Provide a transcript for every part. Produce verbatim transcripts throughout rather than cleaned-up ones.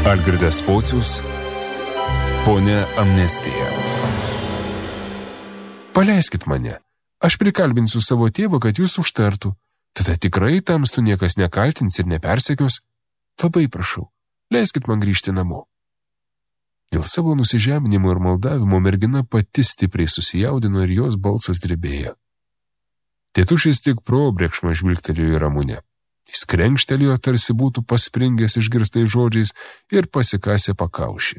Algirdas Pocius, Ponia Amnestija. Paleiskit mane. Aš prikalbinsiu savo tėvą, kad jūs užtartų. Tada tikrai tamstų niekas nekaltins ir nepersekios. Labai prašau, leiskit man grįžti namo. Dėl savo nusižeminimo ir maldavimo mergina pati stipriai susijaudino ir jos balsas drebėjo. Tėtušis tik probrekšmą žvilgtelėjo į Ramunę. Jis krenkštelėjo, tarsi būtų paspringęs išgirstais žodžiais ir pasikasė pakaušį.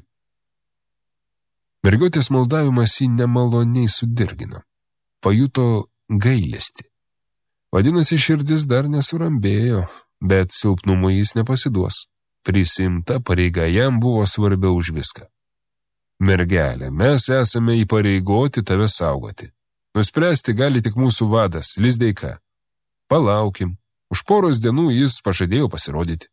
Mergiotės maldavimas jį nemaloniai sudirgino. Pajuto gailestį. Vadinasi, širdis dar nesurambėjo, bet silpnumu jis nepasiduos. Prisimta pareiga jam buvo svarbiau už viską. Mergelė, mes esame įpareigoti tave saugoti. Nuspręsti gali tik mūsų vadas, Lizdeika. Palaukim, už poros dienų jis pažadėjo pasirodyti.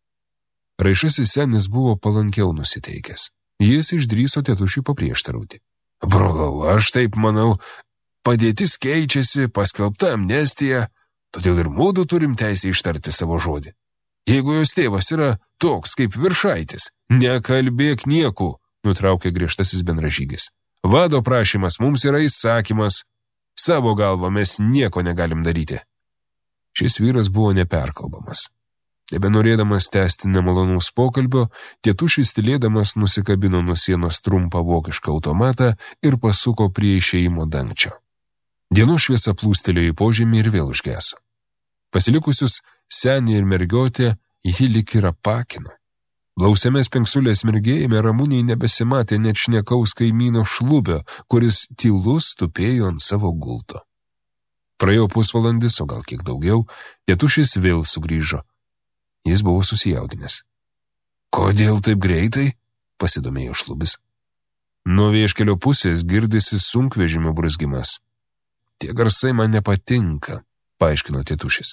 Raišasis senis buvo palankiau nusiteikęs. Jis išdrįso tėtušiui paprieštarauti. Brolau, aš taip manau, padėtis keičiasi, paskelbta amnestija, todėl ir mūdu turim teisę ištarti savo žodį. Jeigu jos tėvas yra toks kaip viršaitis, nekalbėk niekų, nutraukė griežtasis bendražygis. Vado prašymas mums yra įsakymas, savo galvą mes nieko negalim daryti. Šis vyras buvo neperkalbamas. Nebenorėdamas tęsti nemalonaus pokalbio, tėtušis tylėdamas nusikabino nuo sienos trumpą vokišką automatą ir pasuko prie išėjimo dangčio. Dienos šviesa plūstelėjo į požemį ir vėl užgeso. Pasilikusius senį ir mergiotę jį lyg ir apakino. Blausiame spengsulės mirgėjime Ramuniai nebesimatė net šnekaus kaimyno Šlubio, kuris tylus tupėjo ant savo gulto. Praėjo pusvalandis, o gal kiek daugiau, tėtušis vėl sugrįžo. Jis buvo susijaudinęs. Kodėl taip greitai? Pasidomėjo Šlubis. Nuo vieškelio pusės girdisi sunkvežimio bruzgimas. Tie garsai man nepatinka, paaiškino tėtušis.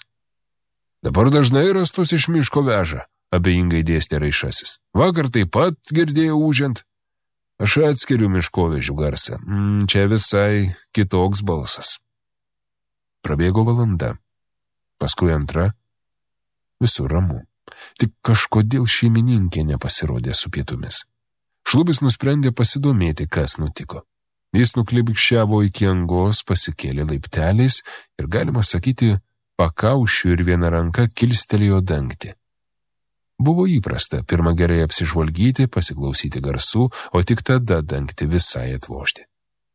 Dabar dažnai rastus iš miško veža, abejingai dėstė Raišasis. Vakar taip pat girdėjau ūžiant. Aš atskiriu miškovežių garsą. Mm, čia visai kitoks balsas. Prabėgo valanda. Paskui antra. Visur ramu. Tik kažkodėl šeimininkė nepasirodė su pietumis. Šlubis nusprendė pasidomėti, kas nutiko. Jis nuklibikščiavo iki angos, pasikėlė laipteliais ir, galima sakyti, pakaušiu ir viena ranka kilstelėjo dangtį. Buvo įprasta pirmą gerai apsižvalgyti, pasiklausyti garsų, o tik tada dangtį visai atvožti.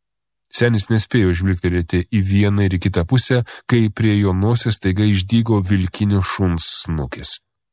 Senis nespėjo žvilgtelėti į vieną ir į kitą pusę, kai prie jo nosies staiga išdygo vilkinio šuns snukis.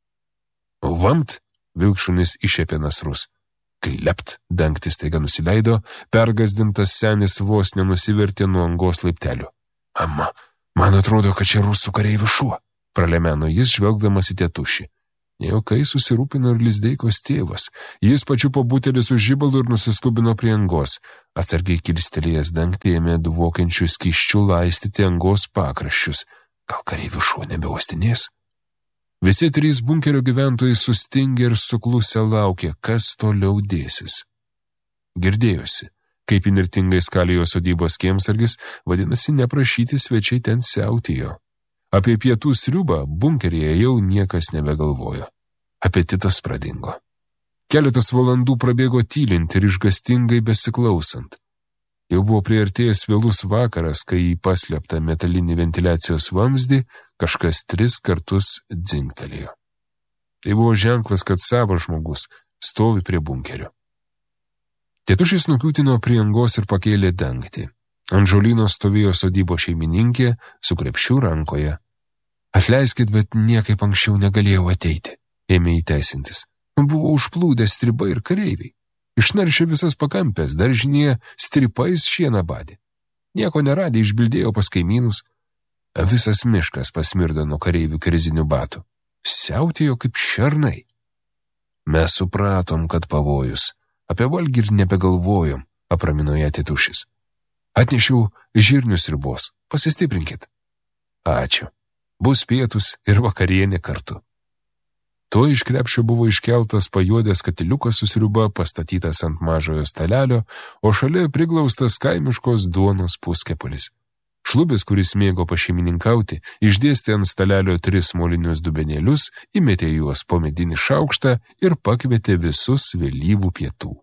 Vamt, vilkšunis išėpė nasrus. Klept, dangtis staiga nusileido, pergazdintas senis vos nenusivertė nuo angos laiptelių. Ama, man atrodo, kad čia rusų kareivių šuo, pralemeno jis žvelgdamas į tėtušį. Nejokai susirūpino ir Lizdeikos tėvas. Jis pačiupo butelį su žibalu ir nusiskubino prie angos. Atsargiai kilstelėjęs dangtį ėmė dvokiančių skysčių laistyti angos pakraščius. Gal kareivių šuo nebeuostinės? Visi trys bunkerio gyventojai sustingė ir suklusę laukė, kas toliau dėsis. Girdėjosi, kaip įnirtingai skalėjo sodybos kiemsargis, vadinasi, neprašyti svečiai ten siautėjo. Apie pietų sriubą bunkeryje jau niekas nebegalvojo. Apetitas pradingo. Keletas valandų prabėgo tylint ir išgastingai besiklausant. Jau buvo priartėjęs vėlus vakaras, kai į paslėptą metalinį ventiliacijos vamzdį kažkas tris kartus dzingtelėjo. Tai buvo ženklas, kad savas žmogus stovi prie bunkerio. Tėtušis nukiūtino prie angos ir pakėlė dangtį. Ant žolyno stovėjo sodybo šeimininkė su krepšiu rankoje. Atleiskit, bet niekaip anksčiau negalėjau ateiti, ėmė įteisintis. Buvo užplūdę stribai ir kareiviai. Išnaršė visas pakampės, daržinėje stripais šieną badė. Nieko neradė, išbildėjo pas kaimynus. Visas miškas pasmirdo nuo kareivių krizinių batų. Siautėjo kaip šernai. Mes supratom, kad pavojus. Apie valgį ir nebegalvojom, apramino ją tėtušis. Atnešiau žirnius ribos, pasistiprinkit. Ačiū. Bus pietus ir vakarienė kartu. To iš krepšio buvo iškeltas pajuodęs katiliukas su sriuba, pastatytas ant mažojo stalelio, o šalia priglaustas kaimiškos duonos puskepulis. Šlubis, kuris mėgo pašeimininkauti, išdėstė ant stalelio tris molinius dubenėlius, įmetė juos po medinį šaukštą ir pakvietė visus vėlyvų pietų.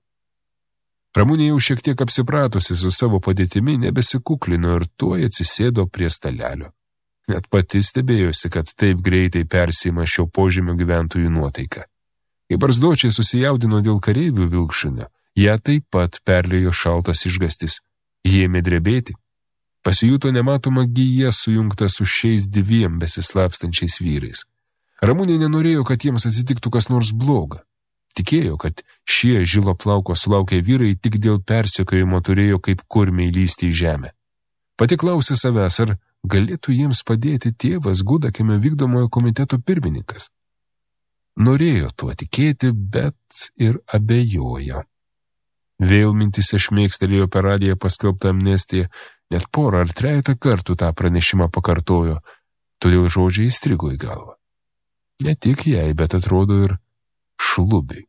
Ramunė jau šiek tiek apsipratusi su savo padėtimi nebesikuklino ir tuoj atsisėdo prie stalelio. Net pati stebėjosi, kad taip greitai persima šio požemio gyventojų nuotaika. Kai barzdočiai susijaudino dėl kareivių vilkšunio, ją taip pat perlėjo šaltas išgastis. Jie ėmė drebėti. Pasijuto nematoma gija sujungta su šiais dviem besislapstančiais vyrais. Ramunė nenorėjo, kad jiems atsitiktų kas nors bloga. Tikėjo, kad šie žilo plauko sulaukę vyrai tik dėl persekiojimo turėjo kaip kurmiai lysti į žemę. Pati klausė savęs, ar galėtų jiems padėti tėvas Gudakimio vykdomojo komiteto pirmininkas. Norėjo tuo tikėti, bet ir abejojo. Vėl mintise šmėkstelėjo per radiją paskelbtą amnestiją, net porą ar trejetą kartų tą pranešimą pakartojo, todėl žodžiai įstrigo į galvą. Ne tik jai, bet atrodo ir Šlubiui.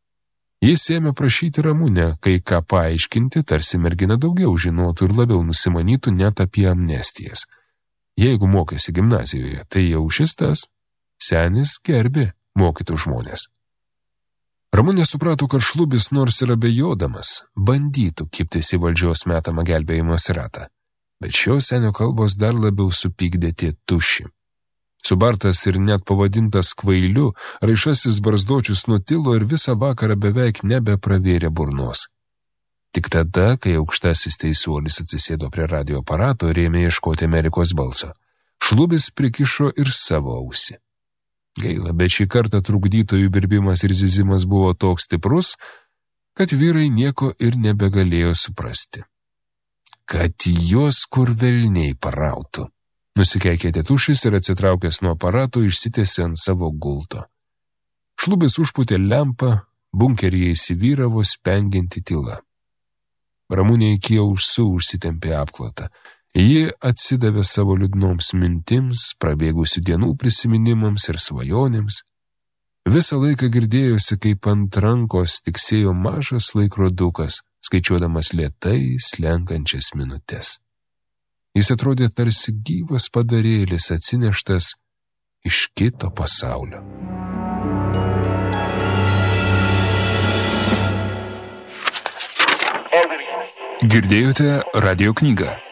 Jis ėmė prašyti Ramunę, kai ką paaiškinti, tarsi mergina daugiau žinotų ir labiau nusimanytų net apie amnestijas. Jeigu mokėsi gimnazijoje, tai jau šis tas. Senis gerbė mokytų žmonės. Ramunė suprato, kad Šlubis nors ir abejodamas, bandytų kiptis į valdžios metamą gelbėjimosi ratą. Bet šio senio kalbos dar labiau supykdė tie tuši. Subartas ir net pavadintas kvailiu, Raišasis barzdočius nutilo ir visą vakarą beveik nebepravėrė burnos. Tik tada, kai aukštasis teisuolis atsisėdo prie radio aparato ir ėmė ieškoti Amerikos balso, Šlubis prikišo ir savo ausį. Gaila, bet šį kartą trukdytojų birbimas ir zyzimas buvo toks stiprus, kad vyrai nieko ir nebegalėjo suprasti. Kad juos kur velniai parautų. Nusikeikė tėtušis ir atsitraukęs nuo aparato išsitėsė ant savo gulto. Šlubis užpūtė lempą, bunkeryje įsivyravo spengianti tyla. Ramunė iki ausų užsitempė apklotą. Ji atsidavė savo liūdnoms mintims, prabėgusių dienų prisiminimams ir svajonėms. Visą laiką girdėjosi, kaip ant rankos tiksėjo mažas laikrodukas, skaičiuodamas lėtai slenkančias minutes. Jis atrodė tarsi gyvas padarėlis atsineštas iš kito pasaulio. Girdėjote radio knygą